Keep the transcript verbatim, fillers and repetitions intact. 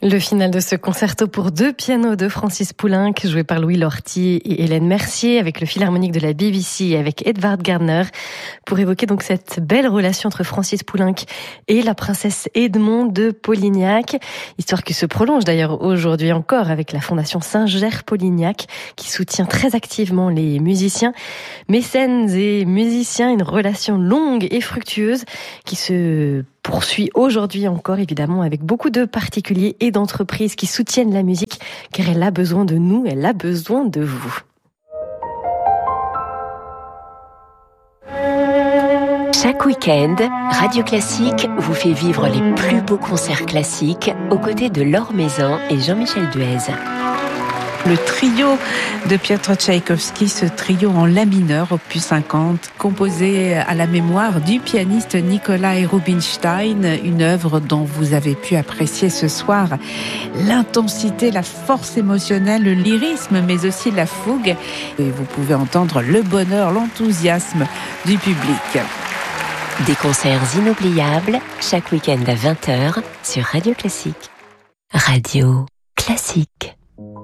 Le final de ce concerto pour deux pianos de Francis Poulenc, joué par Louis Lortie et Hélène Mercier, avec le Philharmonique de la B B C et avec Edvard Gardner, pour évoquer donc cette belle relation entre Francis Poulenc et la princesse Edmond de Polignac. Histoire qui se prolonge d'ailleurs aujourd'hui encore avec la Fondation Singer-Polignac, qui soutient très activement les musiciens. Mécènes et musiciens, une relation longue et fructueuse qui se poursuit aujourd'hui encore, évidemment, avec beaucoup de particuliers et d'entreprises qui soutiennent la musique, car elle a besoin de nous, elle a besoin de vous. Chaque week-end, Radio Classique vous fait vivre les plus beaux concerts classiques aux côtés de Laure Maison et Jean-Michel Duez. Le trio de Piotr Tchaïkovski, ce trio en la mineur, opus cinquante, composé à la mémoire du pianiste Nikolai Rubinstein, une œuvre dont vous avez pu apprécier ce soir l'intensité, la force émotionnelle, le lyrisme, mais aussi la fougue. Et vous pouvez entendre le bonheur, l'enthousiasme du public. Des concerts inoubliables, chaque week-end à vingt heures sur Radio Classique. Radio Classique.